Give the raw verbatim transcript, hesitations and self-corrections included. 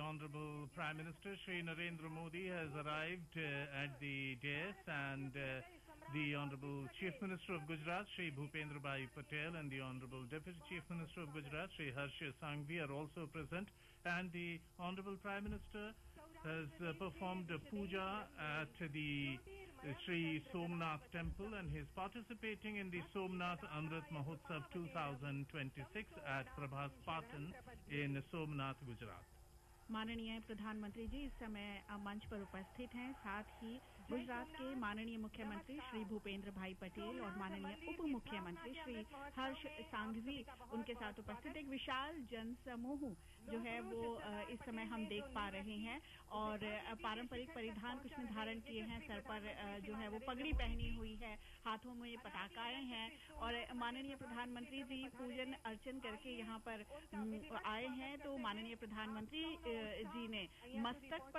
Honorable Prime Minister Shri Narendra Modi has arrived uh, at the dais, and uh, the Honorable Chief Minister of Gujarat Shri Bhupendra Bhai Patel and the Honorable Deputy Chief Minister of Gujarat Shri Harsh Sanghvi are also present, and the Honorable Prime Minister has uh, performed a puja at the uh, Shri Somnath Temple, and he is participating in the Somnath Amrit Mahotsav twenty twenty-six at Prabhas Patan in Somnath, Gujarat. माननीय प्रधानमंत्री जी इस समय मंच पर उपस्थित हैं। साथ ही गुजरात के माननीय मुख्यमंत्री श्री भूपेंद्र भाई पटेल और माननीय उप मुख्यमंत्री श्री हर्ष सांघवी उनके साथ उपस्थित एक विशाल जनसमूह जो है वो इस समय हम देख पा रहे हैं और पारंपरिक परिधान कुछ में धारण किए हैं, सर पर जो है वो पगड़ी पहनी हुई है, हाथों में पटाखाएं हैं और माननीय प्रधानमंत्री जी पूजन अर्चन करके यहाँ पर आए हैं। तो माननीय प्रधानमंत्री जी ने मस्तक पर